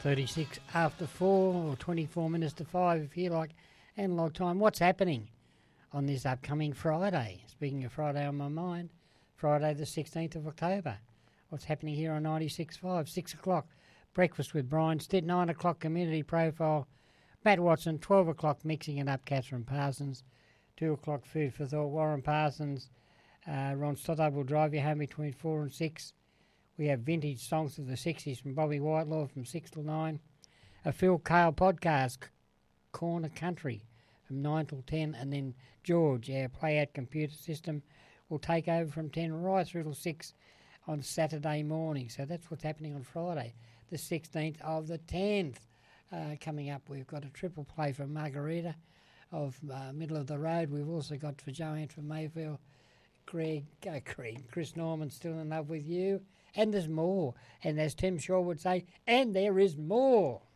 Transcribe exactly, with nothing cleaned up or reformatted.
thirty-six after four, or twenty-four minutes to five if you like, analog time. What's happening on this upcoming Friday? Speaking of Friday on my mind, Friday the sixteenth of October. What's happening here on ninety-six point five? six o'clock, Breakfast with Brian Stitt. nine o'clock, Community Profile, Matt Watson. twelve o'clock, Mixing It Up, Catherine Parsons. two o'clock, Food for Thought, Warren Parsons. Uh, Ron Stoddard will drive you home between four and six. We have vintage songs of the sixties from Bobby Whitelaw from six till nine. A Phil Cale podcast, Corner Country, from nine till ten. And then George, our play-out computer system, will take over from ten right through till six on Saturday morning. So that's what's happening on Friday, the sixteenth of the tenth. Uh, coming up, we've got a triple play for Margarita of uh, Middle of the Road. We've also got for Joanne from Mayfield, Greg, uh, Craig, Chris Norman, Still in Love with You. And there's more. And as Tim Shaw would say, and there is more.